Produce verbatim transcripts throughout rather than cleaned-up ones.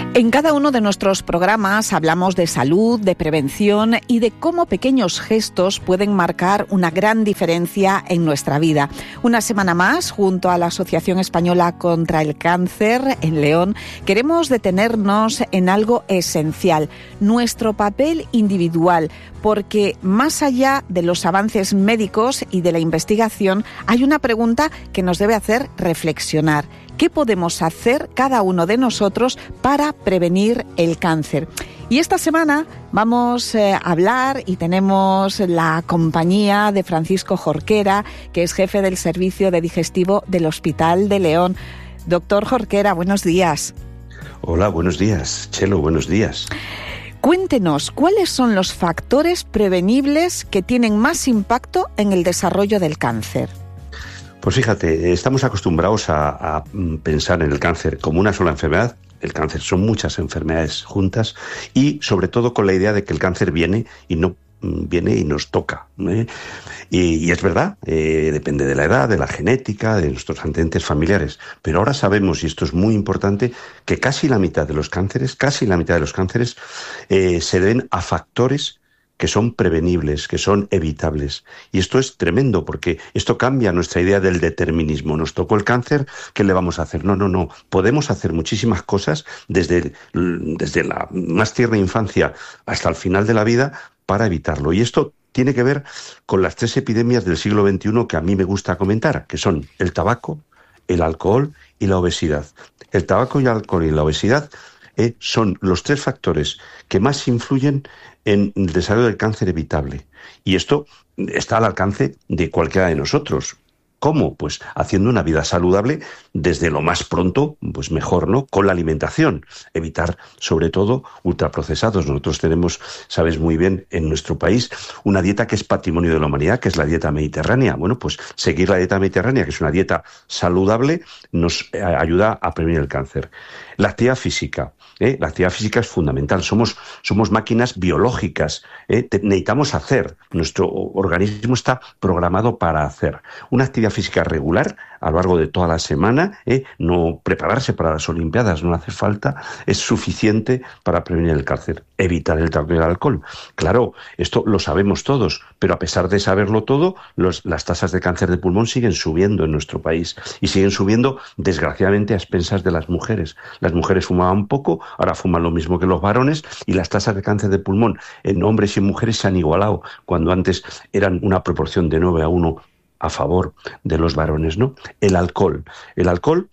En cada uno de nuestros programas hablamos de salud, de prevención y de cómo pequeños gestos pueden marcar una gran diferencia en nuestra vida. Una semana más, junto a la Asociación Española contra el Cáncer en León, queremos detenernos en algo esencial, nuestro papel individual, porque más allá de los avances médicos y de la investigación, hay una pregunta que nos debe hacer reflexionar. ¿Qué podemos hacer cada uno de nosotros para prevenir el cáncer? Y esta semana vamos eh, a hablar y tenemos la compañía de Francisco Jorquera, que es jefe del servicio de digestivo del Hospital de León. Doctor Jorquera, buenos días. Hola, buenos días. Chelo, buenos días. Cuéntenos, ¿cuáles son los factores prevenibles que tienen más impacto en el desarrollo del cáncer? Pues fíjate, estamos acostumbrados a, a pensar en el cáncer como una sola enfermedad. El cáncer son muchas enfermedades juntas y sobre todo con la idea de que el cáncer viene y no viene y nos toca, ¿eh? y, y es verdad, eh, depende de la edad, de la genética, de nuestros antecedentes familiares. Pero ahora sabemos, y esto es muy importante, que casi la mitad de los cánceres, casi la mitad de los cánceres eh, se deben a factores que son prevenibles, que son evitables. Y esto es tremendo, porque esto cambia nuestra idea del determinismo. Nos tocó el cáncer, ¿qué le vamos a hacer? No, no, no. Podemos hacer muchísimas cosas desde, desde la más tierna infancia hasta el final de la vida para evitarlo. Y esto tiene que ver con las tres epidemias del siglo veintiuno que a mí me gusta comentar, que son el tabaco, el alcohol y la obesidad. El tabaco y el alcohol y la obesidad eh, son los tres factores que más influyen en el desarrollo del cáncer evitable. Y esto está al alcance de cualquiera de nosotros. ¿Cómo? Pues haciendo una vida saludable desde lo más pronto, pues mejor, ¿no? Con la alimentación. Evitar, sobre todo, ultraprocesados. Nosotros tenemos, sabes muy bien, en nuestro país, una dieta que es patrimonio de la humanidad, que es la dieta mediterránea. Bueno, pues seguir la dieta mediterránea, que es una dieta saludable, nos ayuda a prevenir el cáncer. La actividad física. ¿Eh? La actividad física es fundamental. Somos, somos máquinas biológicas. ¿eh? Te, necesitamos hacer. Nuestro organismo está programado para hacer. Una actividad física regular a lo largo de toda la semana, ¿eh? No prepararse para las Olimpiadas, no hace falta, es suficiente para prevenir el cáncer. Evitar el tabaco y el alcohol. Claro, esto lo sabemos todos, pero a pesar de saberlo todo, los, las tasas de cáncer de pulmón siguen subiendo en nuestro país y siguen subiendo, desgraciadamente, a expensas de las mujeres. Las mujeres fumaban poco, ahora fuman lo mismo que los varones y las tasas de cáncer de pulmón en hombres y mujeres se han igualado, cuando antes eran una proporción de nueve a uno a favor de los varones, ¿no? El alcohol. El alcohol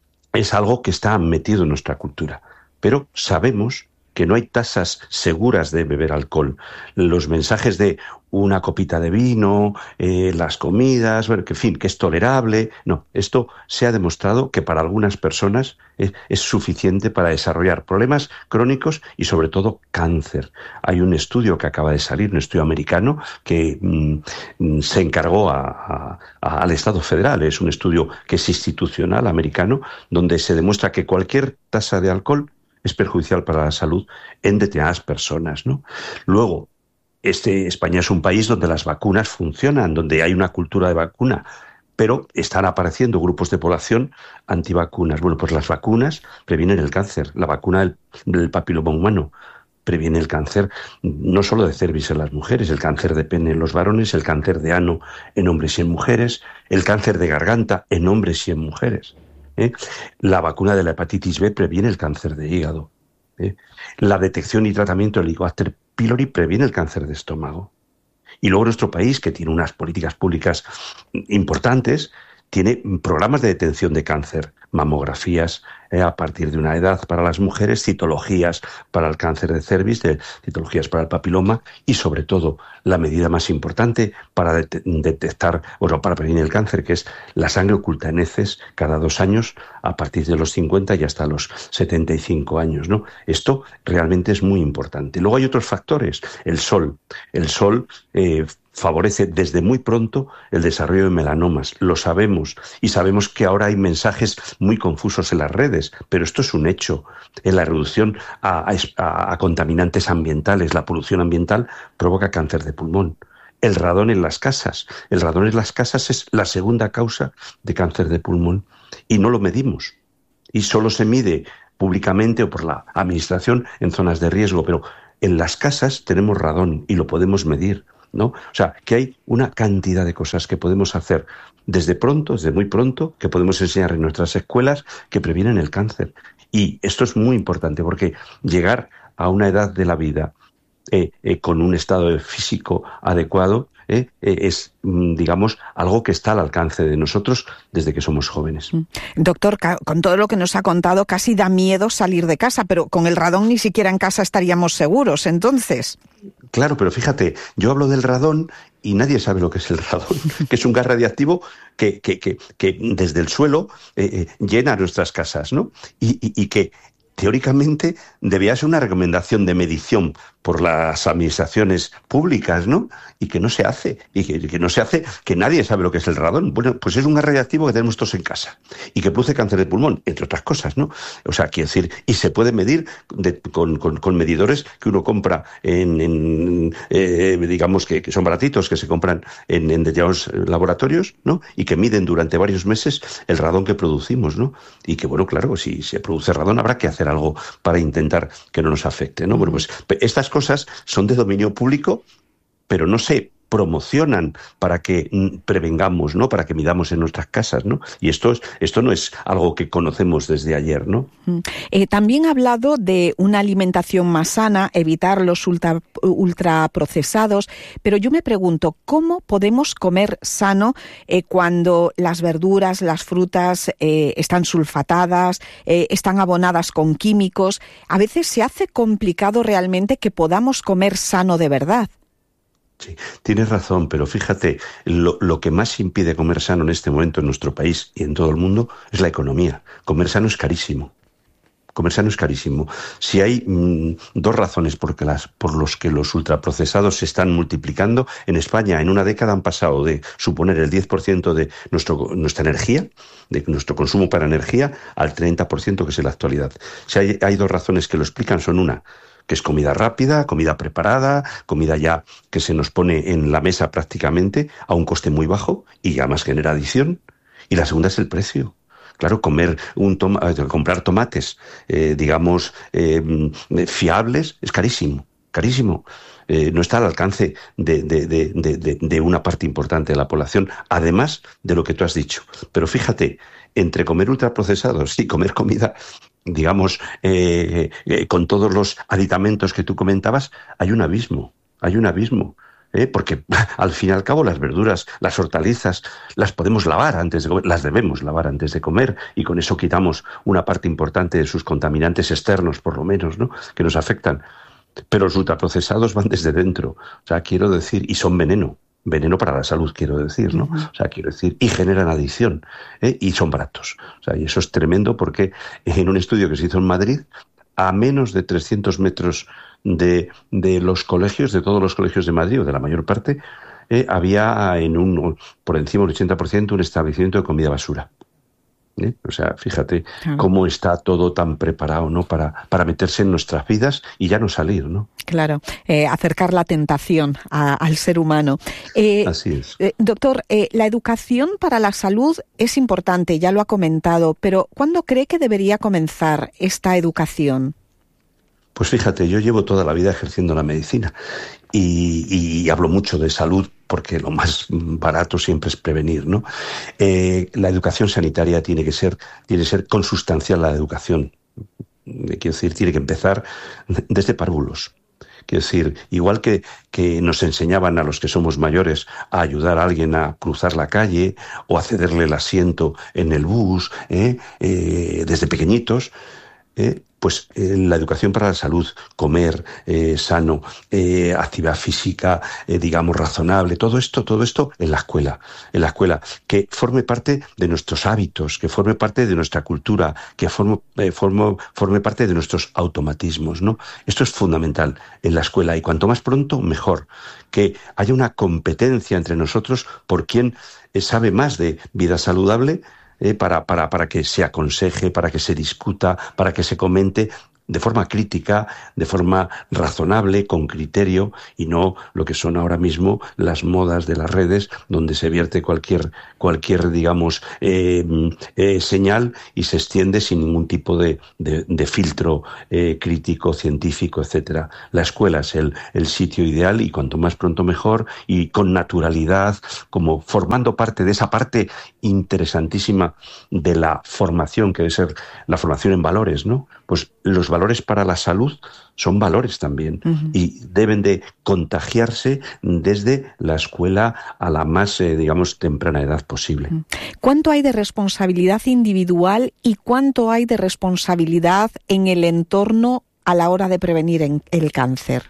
es algo que está metido en nuestra cultura, pero sabemos que no hay tasas seguras de beber alcohol. Los mensajes de una copita de vino, eh, las comidas, bueno, que en fin, que es tolerable. No, esto se ha demostrado que para algunas personas es, es suficiente para desarrollar problemas crónicos y sobre todo cáncer. Hay un estudio que acaba de salir, un estudio americano, que mm, se encargó a, a, a, al Estado federal. Es un estudio que es institucional americano, donde se demuestra que cualquier tasa de alcohol es perjudicial para la salud en determinadas personas, ¿no? Luego, este, España es un país donde las vacunas funcionan, donde hay una cultura de vacuna, pero están apareciendo grupos de población antivacunas. Bueno, pues las vacunas previenen el cáncer. La vacuna del, del papiloma humano previene el cáncer no solo de cervix en las mujeres, el cáncer de pene en los varones, el cáncer de ano en hombres y en mujeres, el cáncer de garganta en hombres y en mujeres. ¿Eh? La vacuna de la hepatitis B previene el cáncer de hígado. ¿eh? La detección y tratamiento del Helicobacter pylori previene el cáncer de estómago. Y luego nuestro país, que tiene unas políticas públicas importantes, tiene programas de detención de cáncer, mamografías eh, a partir de una edad para las mujeres, citologías para el cáncer de cervix, de, citologías para el papiloma y sobre todo la medida más importante para det- detectar, bueno, para prevenir el cáncer, que es la sangre oculta en heces cada dos años a partir de los cincuenta y hasta los setenta y cinco años, ¿no? Esto realmente es muy importante. Luego hay otros factores, el sol. El sol eh, favorece desde muy pronto el desarrollo de melanomas. Lo sabemos y sabemos que ahora hay mensajes muy confusos en las redes, pero esto es un hecho. En la reducción a, a, a contaminantes ambientales, la polución ambiental provoca cáncer de pulmón. El radón en las casas. El radón en las casas es la segunda causa de cáncer de pulmón y no lo medimos. Y solo se mide públicamente o por la administración en zonas de riesgo, pero en las casas tenemos radón y lo podemos medir, ¿no? O sea, que hay una cantidad de cosas que podemos hacer desde pronto, desde muy pronto, que podemos enseñar en nuestras escuelas que previenen el cáncer. Y esto es muy importante porque llegar a una edad de la vida eh, eh, con un estado físico adecuado eh, eh, es, digamos, algo que está al alcance de nosotros desde que somos jóvenes. Doctor, con todo lo que nos ha contado, casi da miedo salir de casa, pero con el radón ni siquiera en casa estaríamos seguros, entonces. Claro, pero fíjate, yo hablo del radón y nadie sabe lo que es el radón, que es un gas radiactivo que, que, que, que desde el suelo eh, eh, llena nuestras casas, ¿no? Y, y, y que teóricamente debía ser una recomendación de medición por las administraciones públicas, ¿no? Y que no se hace, y que, que no se hace, que nadie sabe lo que es el radón. Bueno, pues es un gas radiactivo que tenemos todos en casa y que produce cáncer de pulmón, entre otras cosas, ¿no? O sea, quiero decir, y se puede medir de, con, con, con medidores que uno compra en, en eh, digamos, que, que son baratitos, que se compran en, en determinados laboratorios, ¿no? Y que miden durante varios meses el radón que producimos, ¿no? Y que, bueno, claro, si se produce radón habrá que hacer algo para intentar que no nos afecte, ¿no? Bueno, pues estas cosas son de dominio público, pero no se promocionan para que prevengamos, ¿no? Para que midamos en nuestras casas, ¿no? Y esto es, esto no es algo que conocemos desde ayer, ¿no? Eh, también ha hablado de una alimentación más sana, evitar los ultra, ultraprocesados, pero yo me pregunto, ¿cómo podemos comer sano eh, cuando las verduras, las frutas eh, están sulfatadas, eh, están abonadas con químicos? A veces se hace complicado realmente que podamos comer sano de verdad. Sí, tienes razón, pero fíjate, lo, lo que más impide comer sano en este momento en nuestro país y en todo el mundo es la economía. Comer sano es carísimo. Comer sano es carísimo. Si hay mmm, dos razones por, que las, por los que los ultraprocesados se están multiplicando, en España en una década han pasado de suponer el diez por ciento de nuestro, nuestra energía, de nuestro consumo para energía, al treinta por ciento que es en la actualidad. Si hay, hay dos razones que lo explican, son una, que es comida rápida, comida preparada, comida ya que se nos pone en la mesa prácticamente a un coste muy bajo y además genera adicción. Y la segunda es el precio. Claro, comer un toma, comprar tomates, eh, digamos, eh, fiables, es carísimo, carísimo. Eh, no está al alcance de, de, de, de, de una parte importante de la población, además de lo que tú has dicho. Pero fíjate, entre comer ultraprocesados y comer comida, digamos, eh, eh, con todos los aditamentos que tú comentabas, hay un abismo, hay un abismo. ¿Eh? Porque al fin y al cabo las verduras, las hortalizas, las podemos lavar antes de comer, las debemos lavar antes de comer y con eso quitamos una parte importante de sus contaminantes externos, por lo menos, ¿no? Que nos afectan. Pero los ultraprocesados van desde dentro, o sea, quiero decir, y son veneno. Veneno para la salud, quiero decir, ¿no? O sea, quiero decir, y generan adicción, ¿eh? Y son baratos. O sea, y eso es tremendo porque en un estudio que se hizo en Madrid, a menos de trescientos metros de, de los colegios, de todos los colegios de Madrid, o de la mayor parte, eh, había en un, por encima del ochenta por ciento un establecimiento de comida basura. ¿Eh? O sea, fíjate claro. Cómo está todo tan preparado, ¿no? Para, para meterse en nuestras vidas y ya no salir, ¿no? Claro, eh, acercar la tentación a, al ser humano. Eh, Así es. Eh, doctor, eh, la educación para la salud es importante, ya lo ha comentado, pero ¿cuándo cree que debería comenzar esta educación? Pues fíjate, yo llevo toda la vida ejerciendo la medicina y, y hablo mucho de salud porque lo más barato siempre es prevenir, ¿no? Eh, la educación sanitaria tiene que ser, tiene que ser consustancial a la educación. Quiero decir, tiene que empezar desde párvulos. Quiero decir, igual que, que nos enseñaban a los que somos mayores a ayudar a alguien a cruzar la calle o a cederle el asiento en el bus, ¿eh? Eh, desde pequeñitos, ¿eh? Pues eh, la educación para la salud, comer eh, sano, eh, actividad física, eh, digamos, razonable, todo esto, todo esto en la escuela, en la escuela, que forme parte de nuestros hábitos, que forme parte de nuestra cultura, que forme, eh, forme, forme parte de nuestros automatismos, ¿no? Esto es fundamental en la escuela y cuanto más pronto, mejor. Que haya una competencia entre nosotros por quién eh, sabe más de vida saludable, Eh, para, para, para que se aconseje, para que se discuta, para que se comente, de forma crítica, de forma razonable, con criterio, y no lo que son ahora mismo las modas de las redes, donde se vierte cualquier, cualquier digamos, eh, eh, señal y se extiende sin ningún tipo de, de, de filtro eh, crítico, científico, etcétera. La escuela es el, el sitio ideal, y cuanto más pronto mejor, y con naturalidad, como formando parte de esa parte interesantísima de la formación, que debe ser la formación en valores, ¿no? Pues los valores para la salud son valores también, uh-huh. y deben de contagiarse desde la escuela a la más, eh, digamos, temprana edad posible. ¿Cuánto hay de responsabilidad individual y cuánto hay de responsabilidad en el entorno a la hora de prevenir el cáncer?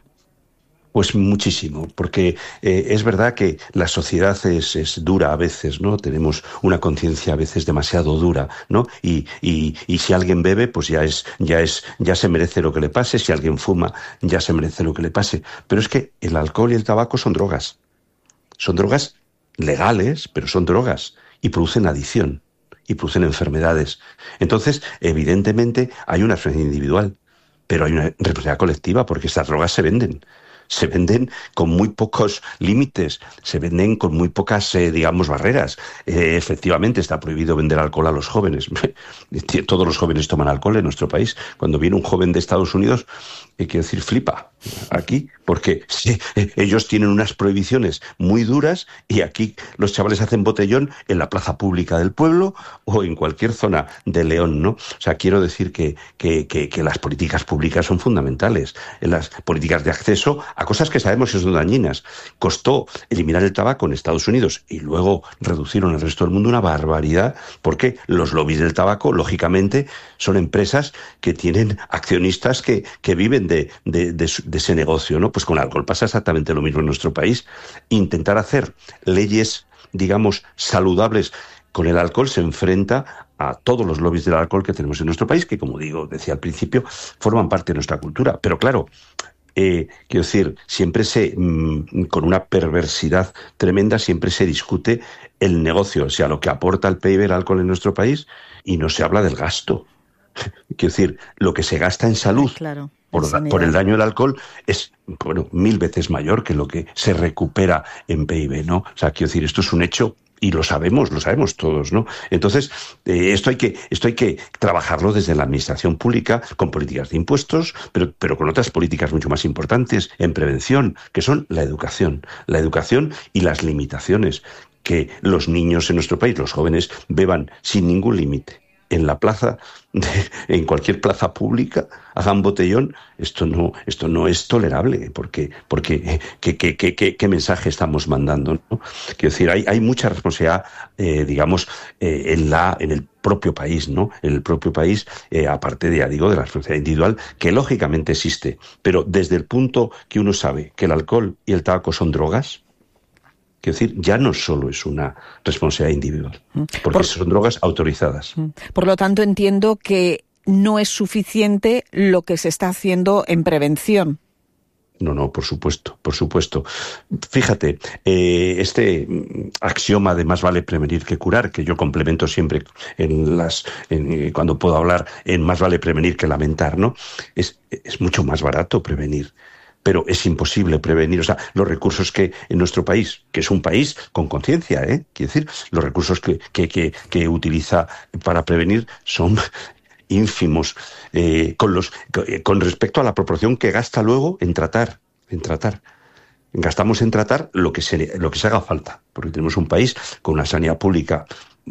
Pues muchísimo, porque eh, es verdad que la sociedad es, es dura a veces, ¿no? Tenemos una conciencia a veces demasiado dura, ¿no? Y, y, y si alguien bebe, pues ya es, ya es, ya se merece lo que le pase. Si alguien fuma, ya se merece lo que le pase. Pero es que el alcohol y el tabaco son drogas. Son drogas legales, pero son drogas y producen adicción y producen enfermedades. Entonces, evidentemente, hay una responsabilidad individual, pero hay una responsabilidad colectiva, porque estas drogas se venden. Se venden con muy pocos límites, se venden con muy pocas, eh, digamos, barreras. Eh, efectivamente, está prohibido vender alcohol a los jóvenes. Todos los jóvenes toman alcohol en nuestro país. Cuando viene un joven de Estados Unidos, hay que decir, flipa aquí, porque sí, ellos tienen unas prohibiciones muy duras, y aquí los chavales hacen botellón en la plaza pública del pueblo o en cualquier zona de León, ¿no? O sea, quiero decir que, que, que, que las políticas públicas son fundamentales. Las políticas de acceso a cosas que sabemos que son dañinas. Costó eliminar el tabaco en Estados Unidos y luego reducieron el resto del mundo una barbaridad, porque los lobbies del tabaco, lógicamente, son empresas que tienen accionistas que, que viven de, de, de, de ese negocio, ¿no? Pues con el alcohol pasa exactamente lo mismo en nuestro país. Intentar hacer leyes, digamos, saludables con el alcohol se enfrenta a todos los lobbies del alcohol que tenemos en nuestro país, que, como digo, decía al principio, forman parte de nuestra cultura. Pero claro, Eh, quiero decir, siempre se, mmm, con una perversidad tremenda, siempre se discute el negocio, o sea, lo que aporta el P I B el alcohol en nuestro país, y no se habla del gasto. Quiero decir, lo que se gasta en salud, claro, por, por el daño del alcohol es, bueno, mil veces mayor que lo que se recupera en P I B, ¿no? O sea, quiero decir, esto es un hecho. Y lo sabemos, lo sabemos todos, ¿no? Entonces, eh, esto hay que esto hay que trabajarlo desde la administración pública, con políticas de impuestos, pero, pero con otras políticas mucho más importantes en prevención, que son la educación. La educación y las limitaciones. Que los niños en nuestro país, los jóvenes, beban sin ningún límite en la plaza, de, en cualquier plaza pública, hagan botellón. Esto no, esto no es tolerable, porque, porque ¿qué, qué, qué, qué, qué mensaje estamos mandando, ¿no? Quiero decir, hay, hay mucha responsabilidad, eh, digamos, eh, en la, en el propio país, ¿no? En el propio país, eh, aparte de, ya digo, de la responsabilidad individual, que lógicamente existe, pero desde el punto que uno sabe que el alcohol y el tabaco son drogas. Quiero decir, ya no solo es una responsabilidad individual, porque Por... son drogas autorizadas. Por lo tanto, entiendo que no es suficiente lo que se está haciendo en prevención. No, no, por supuesto, por supuesto. Fíjate, eh, este axioma de más vale prevenir que curar, que yo complemento siempre en las, en, cuando puedo hablar en más vale prevenir que lamentar, ¿no? Es, es mucho más barato prevenir. Pero es imposible prevenir. O sea, los recursos que en nuestro país, que es un país con conciencia, ¿eh? Quiero decir, los recursos que, que, que, que utiliza para prevenir son ínfimos, eh, con los, con respecto a la proporción que gasta luego en tratar, en tratar. Gastamos en tratar lo que se, lo que se haga falta, porque tenemos un país con una sanidad pública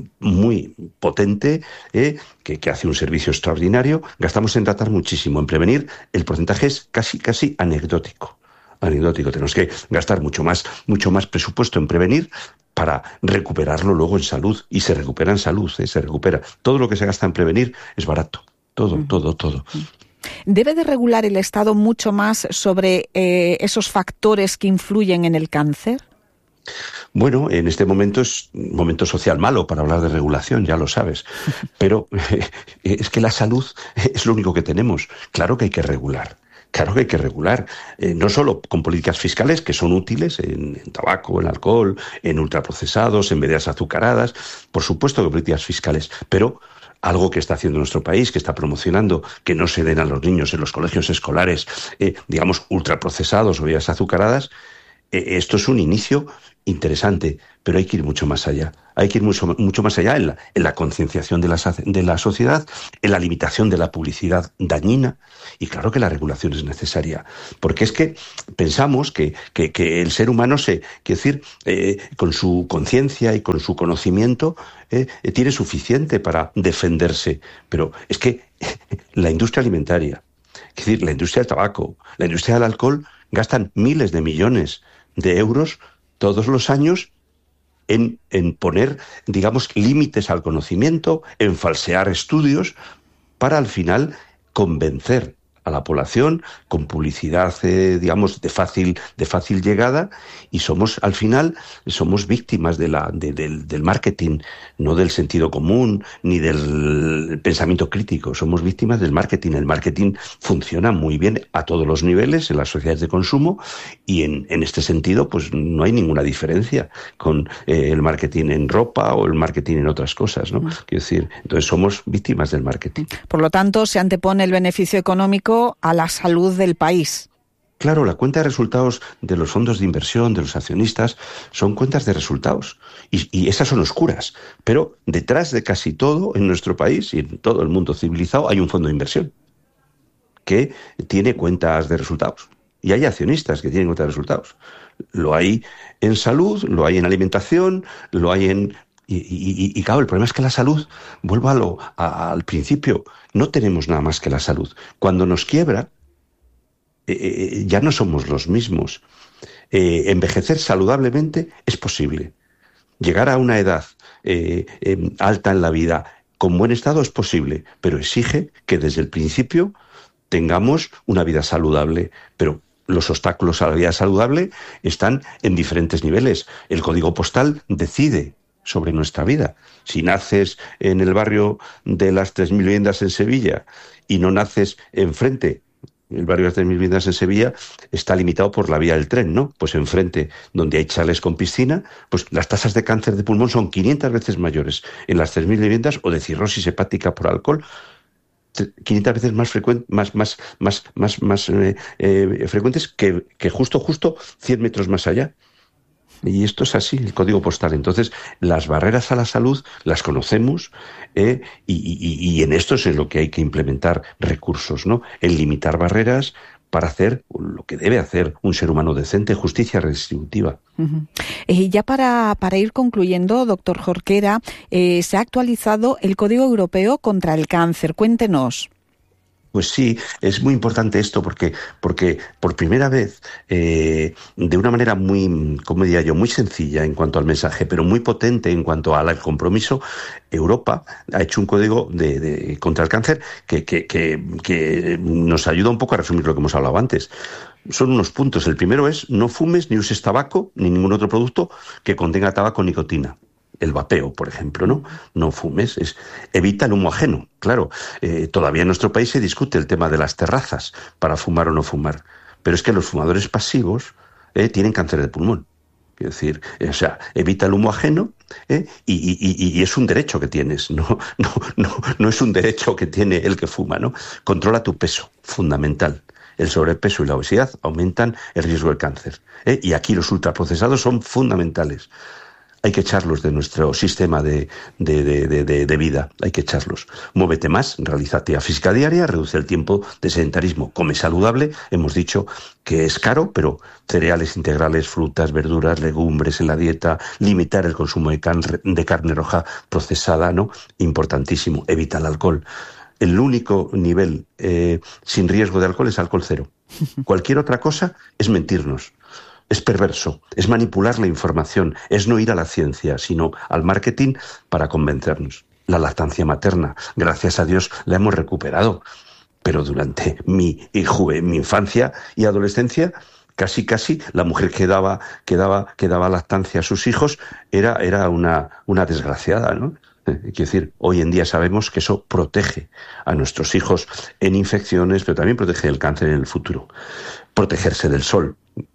muy potente, eh, que, que hace un servicio extraordinario. Gastamos en tratar muchísimo. En prevenir, el porcentaje es casi, casi anecdótico. Anecdótico. Tenemos que gastar mucho más, mucho más presupuesto en prevenir para recuperarlo luego en salud. Y se recupera en salud, eh, se recupera. Todo lo que se gasta en prevenir es barato. Todo, uh-huh. todo, todo. ¿Debe de regular el Estado mucho más sobre eh, esos factores que influyen en el cáncer? Bueno, en este momento es un momento social malo para hablar de regulación, ya lo sabes. Pero eh, es que la salud es lo único que tenemos. Claro que hay que regular. Claro que hay que regular, eh, no solo con políticas fiscales, que son útiles en, en tabaco, en alcohol, en ultraprocesados, en bebidas azucaradas, por supuesto que políticas fiscales, pero algo que está haciendo nuestro país, que está promocionando que no se den a los niños en los colegios escolares, eh, digamos, ultraprocesados o bebidas azucaradas. Eh, esto es un inicio interesante, pero hay que ir mucho más allá. Hay que ir mucho, mucho más allá en la, en la concienciación de la, de la sociedad, en la limitación de la publicidad dañina, y claro que la regulación es necesaria, porque es que pensamos que, que, que el ser humano se, quiero decir, eh, con su conciencia y con su conocimiento eh, tiene suficiente para defenderse, pero es que la industria alimentaria, es decir, la industria del tabaco, la industria del alcohol, gastan miles de millones de euros todos los años en, en poner, digamos, límites al conocimiento, en falsear estudios, para al final convencer a la población con publicidad, eh, digamos, de fácil, de fácil llegada, y somos, al final, somos víctimas de la, de, del, del marketing, no del sentido común, ni del pensamiento crítico. Somos víctimas del marketing. El marketing funciona muy bien a todos los niveles en las sociedades de consumo, y en, en este sentido, pues no hay ninguna diferencia con eh, el marketing en ropa o el marketing en otras cosas, ¿no? Quiero decir, entonces somos víctimas del marketing. Por lo tanto, se antepone el beneficio económico a la salud del país. Claro, la cuenta de resultados de los fondos de inversión, de los accionistas, son cuentas de resultados. Y, y esas son oscuras. Pero detrás de casi todo en nuestro país y en todo el mundo civilizado hay un fondo de inversión que tiene cuentas de resultados. Y hay accionistas que tienen cuentas de resultados. Lo hay en salud, lo hay en alimentación, lo hay en... Y, y, y, y claro, el problema es que la salud, vuelvo a lo, a, al principio, no tenemos nada más que la salud. Cuando nos quiebra, eh, ya no somos los mismos. Eh, envejecer saludablemente es posible. Llegar a una edad eh, eh, alta en la vida con buen estado es posible, pero exige que desde el principio tengamos una vida saludable. Pero los obstáculos a la vida saludable están en diferentes niveles. El código postal decide sobre nuestra vida. Si naces en el barrio de las tres mil viviendas en Sevilla y no naces enfrente, el barrio de las tres mil viviendas en Sevilla está limitado por la vía del tren, ¿no? Pues enfrente, donde hay chalés con piscina, pues las tasas de cáncer de pulmón son quinientas veces mayores en las tres mil viviendas, o de cirrosis hepática por alcohol, quinientas veces más frecuentes, más, más, más, más, más eh, eh, frecuentes que, que justo, justo cien metros más allá. Y esto es así, el código postal. Entonces, las barreras a la salud las conocemos, eh, y, y, y en esto es en lo que hay que implementar recursos, ¿no? En limitar barreras para hacer lo que debe hacer un ser humano decente, justicia redistributiva. Uh-huh. Y ya para, para ir concluyendo, doctor Jorquera, eh, se ha actualizado el Código Europeo contra el Cáncer. Cuéntenos. Pues sí, es muy importante esto porque, porque por primera vez, eh, de una manera muy, como diría yo, muy sencilla en cuanto al mensaje, pero muy potente en cuanto al compromiso, Europa ha hecho un código de, de, contra el cáncer que, que, que, que nos ayuda un poco a resumir lo que hemos hablado antes. Son unos puntos. El primero es: no fumes ni uses tabaco ni ningún otro producto que contenga tabaco o nicotina. El vapeo, por ejemplo, ¿no? No fumes, es, evita el humo ajeno. Claro, eh, todavía en nuestro país se discute el tema de las terrazas para fumar o no fumar, pero es que los fumadores pasivos eh, tienen cáncer de pulmón. Quiero decir, eh, o sea, evita el humo ajeno, eh, y, y, y es un derecho que tienes, no, no, no, no es un derecho que tiene el que fuma, ¿no? Controla tu peso, fundamental. El sobrepeso y la obesidad aumentan el riesgo del cáncer, eh, y aquí los ultraprocesados son fundamentales. Hay que echarlos de nuestro sistema de, de, de, de, de vida, hay que echarlos. Muévete más, realiza actividad física diaria, reduce el tiempo de sedentarismo, come saludable. Hemos dicho que es caro, pero cereales integrales, frutas, verduras, legumbres en la dieta, limitar el consumo de carne, de carne roja procesada, ¿no? Importantísimo. Evita el alcohol. El único nivel eh, sin riesgo de alcohol es alcohol cero. Cualquier otra cosa es mentirnos. Es perverso, es manipular la información, es no ir a la ciencia, sino al marketing para convencernos. La lactancia materna, gracias a Dios, la hemos recuperado. Pero durante mi, mi infancia y adolescencia, casi casi la mujer que daba, que daba, que daba lactancia a sus hijos era, era una, una desgraciada, ¿no? Quiero decir, hoy en día sabemos que eso protege a nuestros hijos en infecciones, pero también protege el cáncer en el futuro. Protegerse del sol.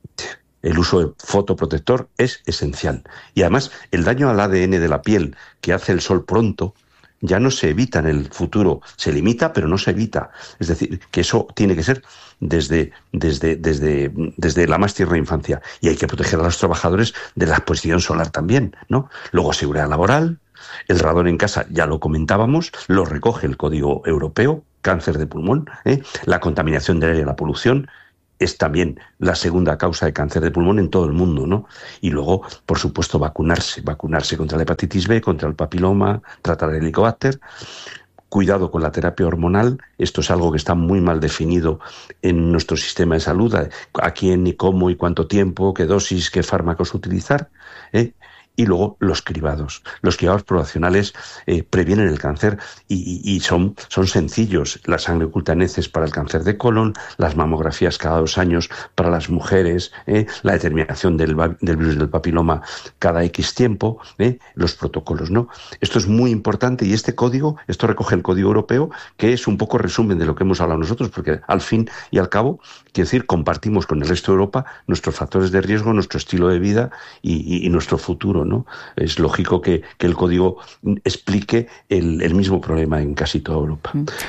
El uso de fotoprotector es esencial. Y además, el daño al A D N de la piel que hace el sol pronto ya no se evita en el futuro, se limita, pero no se evita. Es decir, que eso tiene que ser desde, desde, desde, desde la más tierna infancia. Y hay que proteger a los trabajadores de la exposición solar también, ¿no? Luego, seguridad laboral, el radón en casa, ya lo comentábamos, lo recoge el Código Europeo, cáncer de pulmón, ¿eh? La contaminación del aire, la polución, es también la segunda causa de cáncer de pulmón en todo el mundo, ¿no? Y luego, por supuesto, vacunarse, vacunarse contra la hepatitis B, contra el papiloma, tratar el helicobacter. Cuidado con la terapia hormonal, esto es algo que está muy mal definido en nuestro sistema de salud, a quién y cómo y cuánto tiempo, qué dosis, qué fármacos utilizar, ¿eh? Y luego los cribados. Los cribados poblacionales eh, previenen el cáncer y, y, y son, son sencillos. La sangre oculta en heces para el cáncer de colon, las mamografías cada dos años para las mujeres, eh, la determinación del, del virus del papiloma cada X tiempo, eh, los protocolos, ¿no? Esto es muy importante y este código, esto recoge el Código Europeo, que es un poco resumen de lo que hemos hablado nosotros, porque al fin y al cabo, quiero decir, compartimos con el resto de Europa nuestros factores de riesgo, nuestro estilo de vida y, y, y nuestro futuro, ¿no? Es lógico que, que el código explique el, el mismo problema en casi toda Europa.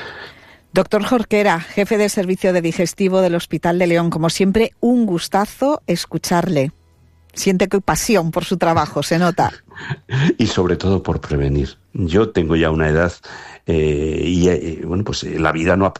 Doctor Jorquera, jefe de servicio de digestivo del Hospital de León, como siempre, un gustazo escucharle. Siente que hay pasión por su trabajo, se nota. Y sobre todo por prevenir. Yo tengo ya una edad eh, y eh, bueno, pues eh, la vida no ha...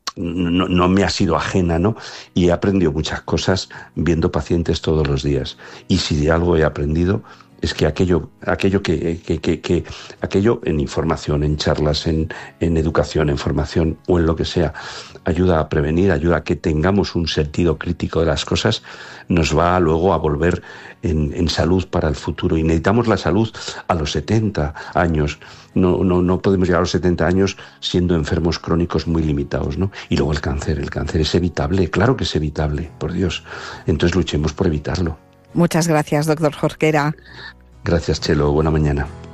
No, no me ha sido ajena, ¿no? Y he aprendido muchas cosas viendo pacientes todos los días. Y si de algo he aprendido es que aquello, aquello que, que, que, que aquello en información, en charlas, en, en educación, en formación o en lo que sea, ayuda a prevenir, ayuda a que tengamos un sentido crítico de las cosas, nos va luego a volver en, en salud para el futuro. Y necesitamos la salud a los setenta años. No, no, no podemos llegar a los setenta años siendo enfermos crónicos muy limitados, ¿no? Y luego el cáncer, el cáncer es evitable, claro que es evitable, por Dios. Entonces luchemos por evitarlo. Muchas gracias, doctor Jorquera. Gracias, Chelo. Buena mañana.